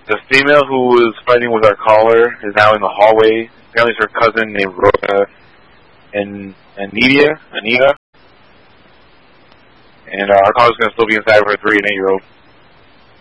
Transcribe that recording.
The female who was fighting with our caller is now in the hallway. Apparently it's her cousin named Rhoda and Anita. And our caller's going to still be inside with her 3 and 8-year-old.